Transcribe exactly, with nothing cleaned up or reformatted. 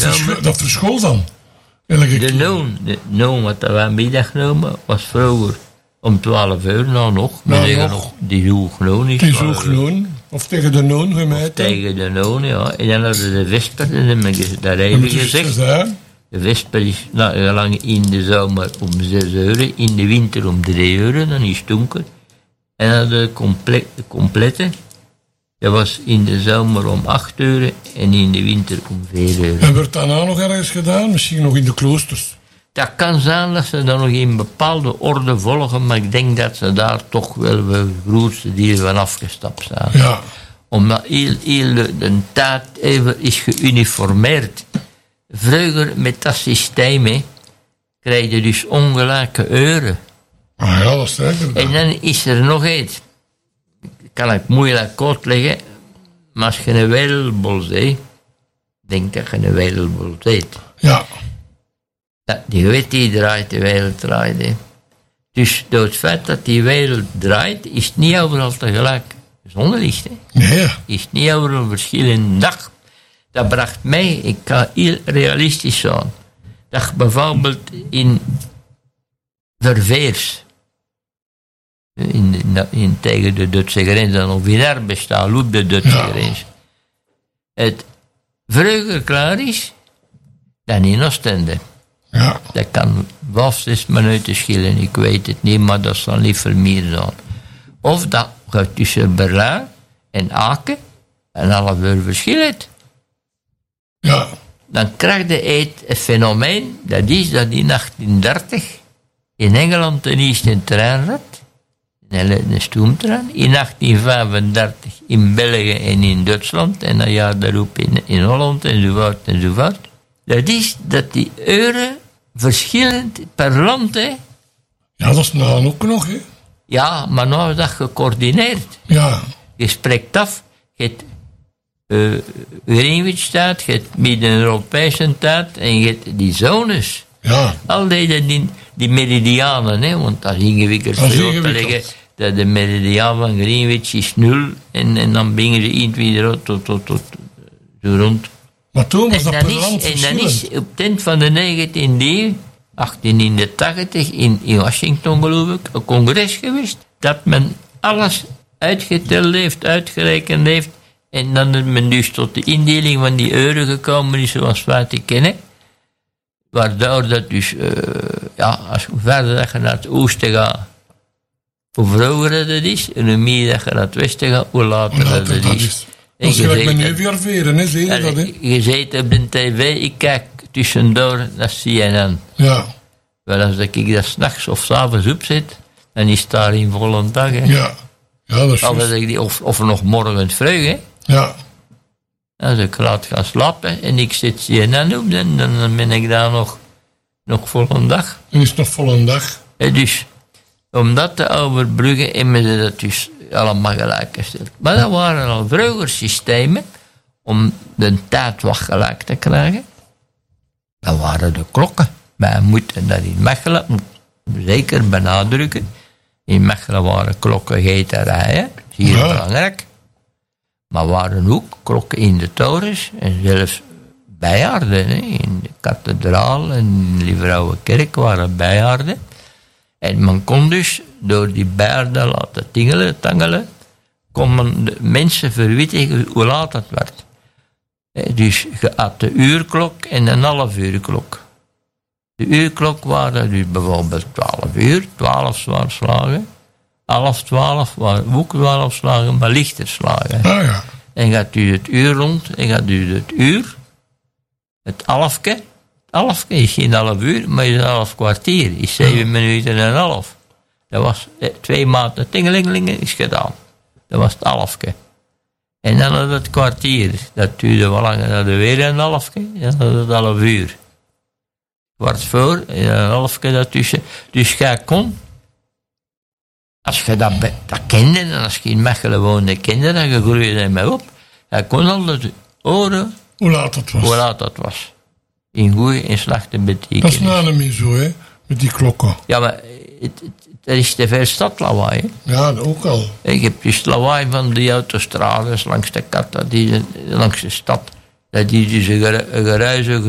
verscho- dat verschool dan? Elke de noon, de noon wat we aan middag noemen, was vroeger om twaalf uur, nou nog. We Nou, zeggen nog. nog, die hoog noon is. Het is twaalf ook uur. noon. Of tegen de noon gemeten. Tegen de noon, ja. En dan hadden de vesper, dat heb ik gez- dat heb ik gezegd. De vesper is nou, lang in de zomer om zes uur, in de winter om drie uur, dan is het donker. En dan de, comple- de complete, dat was in de zomer om acht uur en in de winter om vier uur. En werd daarna nog ergens gedaan? Misschien nog in de kloosters. Dat kan zijn dat ze dan nog in bepaalde orde volgen, maar ik denk dat ze daar toch wel de grootste deel van afgestapt zijn. Ja. Omdat heel, heel de, de tijd even is geuniformeerd. Vroeger met dat systeem hè, krijg je dus ongelijke uren. Ah ja, dat is zeker. En dan is er nog iets. Kan ik moeilijk uitleggen, maar als je een wereldbol ziet, denk dat je een wereldbol ziet. Ja. Ja, die weet die draait, de wereld draait. Hè. Dus door het feit dat die wereld draait, is het niet overal tegelijk zonnelicht. Hè. Nee. Is niet overal verschillende dag. Dat bracht mij, ik ga heel realistisch zijn, dat je bijvoorbeeld in Verveers, in, in, in, tegen de Duitse grens, dan of in Erbe staat, op de Duitse Ja. grens, het vroeger klaar is dan in Oostende. Ja. Dat kan wel zes minuten schillen, ik weet het niet, maar dat zal niet veel meer zijn. Of dat gaat tussen Berlijn en Aken een half uur verschil heeft. Ja. Dan krijg je het fenomeen, dat is dat in achttien dertig in Engeland ten eerste een trein reed, een, een stoomtrein, in achttien vijfendertig in België en in Duitsland, en een jaar daarop in, in Holland enzovoort enzovoort. Dat is dat die uren verschillend per land, hè. Ja, dat is nou ook nog, hè. Ja, maar nou is dat gecoördineerd. Ja. Je spreekt af, je hebt uh, Greenwich tijd, je hebt Midden-Europese tijd en je hebt die zones. Ja. Al die, die, die meridianen, hè, want dat is ingewikkeld Dat is voor jou te ingewikkeld. leggen. Dat de meridiaan van Greenwich is nul en, en dan bingen ze in weer tot, tot, tot, zo rond. Maar toen was En dat dan, per is, land en dan is verschillend. op het eind van de negentiende eeuw, achttienhonderdtachtig, in, in Washington geloof ik, een congres geweest, dat men alles uitgeteld heeft, uitgerekend heeft, en dan is men dus tot de indeling van die euro gekomen is zoals wij die kennen, waardoor dat dus, uh, ja, als hoe verder dat je naar het oosten gaat, hoe vroeger dat is, en hoe meer dat je naar het westen gaat, hoe later dat Later het dat is. is. En Dat is je gelijk met ziet nu weer veren, hè. Zie je dat, hè. Je zit op de tv, ik kijk tussendoor naar C N N. Ja. Wel, als ik dat s'nachts of s'avonds opzet, dan is het daar in volle dag. Hè. Ja. Ja, dat is Of, juist. als ik die, of, of nog morgen vroeg, hè. Ja. Als ik laat gaan slapen en ik zet C N N op, dan, dan ben ik daar nog, nog volle dag. En is het nog vol een dag. Hè, dus, om dat te overbruggen, hebben ze dat dus allemaal gelijk gesteld. Maar dat waren al vroeger systemen om de tijd wat gelijk te krijgen. Dat waren de klokken. Wij moeten dat in Mechelen zeker benadrukken. In Mechelen waren klokken geterijen, dat is hier Ja. belangrijk. Maar waren ook klokken in de torens en zelfs bijaarden. Hè. In de kathedraal en in de Lievrouwenkerk waren bijaarden. En men kon dus door die bijaarden laten tingelen, tangelen, kon men de mensen verwittigen hoe laat het werd. Hè, dus je had de uurklok en een half uurklok. De uurklok waren dus bijvoorbeeld twaalf uur, twaalf zwaarslagen. Half twaalf waren ook twaalf slagen, maar lichter slagen. Ah ja. En gaat u het uur rond, en gaat u het uur, het halfke. Het halfke is geen half uur, maar is een half kwartier. Is zeven minuten en een half. Dat was eh, twee maanden tingelingelingen is gedaan. Dat was het halfke. En dan had het kwartier. Dat duurde wel langer, dan hadden we weer een halfke. En dan had het half uur. Kwart voor, en een halfke daartussen. Dus jij kon, als je dat, be- dat kende, en als je in Mechelen woonde, kende dat, je groeide ermee op. Jij kon altijd horen Hoe laat het was. hoe laat dat was. In goede en slechte Dat is betekenis. nou niet meer zo, hè. Met die klokken. Ja, maar het, het, er is te veel stadlawaai. Hè. Ja, dat ook al. Ik heb dus lawaai van die autostrades langs de kat, die, langs de stad. Dat die dus een geru- een geruis,